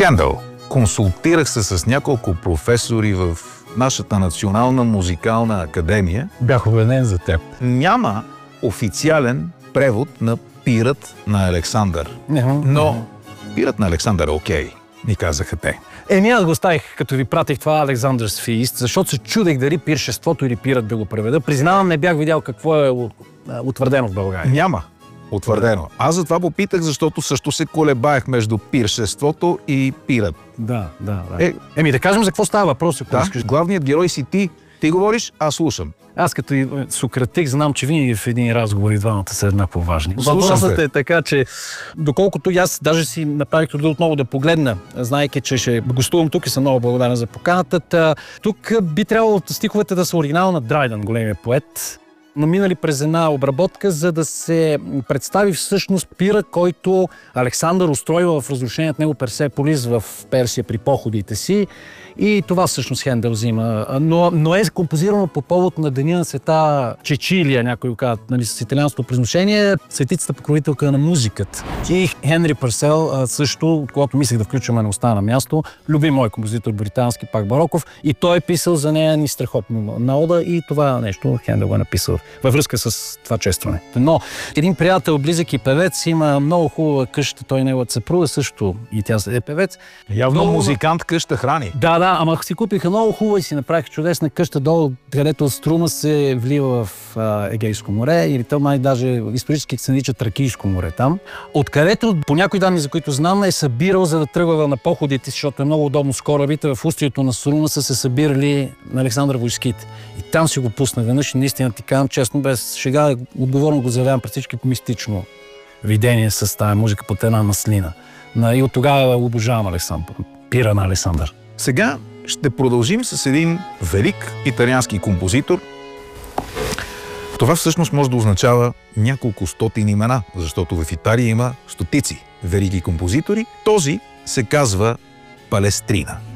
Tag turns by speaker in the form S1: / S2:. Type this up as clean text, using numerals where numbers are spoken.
S1: Хендел. Консултирах се с няколко професори в нашата национална музикална академия.
S2: Бях убеден за теб.
S1: Няма официален превод на Пирът на Александър. Но Пирът на Александър е окей, ни казаха те.
S2: Аз го оставих, като ви пратих това Alexander's Feast, защото се чудех дали пиршеството или пират да го преведа. Признавам, не бях видял какво е утвърдено в България.
S1: Няма утвърдено. Аз затова попитах, защото също се колебаех между пиршеството и пират.
S2: Да. Да кажем за какво става въпрос.
S1: Да, главният герой си ти. Ти говориш, аз слушам.
S2: Аз като и Сократик знам, че винаги в един разговор и двамата са еднакво важни.
S1: Въпросът
S2: е така, че доколкото аз даже си направих труда отново да погледна, знаейки, че ще гостувам тук и съм много благодарен за поканата. Тук би трябвало стиховете да са оригинал на Драйден, големия поет, но минали през една обработка, за да се представи всъщност пира, който Александър устройва в разрушеният него Персеполис в Персия при походите си. И това всъщност Хендел взима. Но е композирано по повод на Деня на света Чечилия, някои го казват, нали, с италианско произношение, светицата покровителка на музиката. И Хенри Пърсел също, когато мислех да включваме, не остана на място, любим мой композитор британски, пак Бароков, и той е писал за нея ни страхотно на ода и това нещо Хендел го е написал във връзка с това честване. Но един приятел, близък и певец, има много хубава къща, той неговата съпруга също и тя е певец.
S1: Явно музикант къща храни.
S2: Да, ама си купиха много хубава и си направиха чудесна къща долу, където струма се влива в Егейско море, или то май даже исторически се нарича Тракийско море там, откъдето по някои данни, за които знам, е събирал, за да тръгва на походите, защото е много удобно с корабите, в устието на Струма са се събирали на Александър войските. И там си го пусна веднъж и наистина ти казвам честно, без шега, отговорно го заявявам пред всички, мистично видение с тази музика под една маслина. И от тогава обожавам Александър, пира на Александър.
S1: Сега ще продължим с един велик италиански композитор. Това всъщност може да означава няколко стотин имена, защото в Италия има стотици велики композитори. Този се казва Палестрина.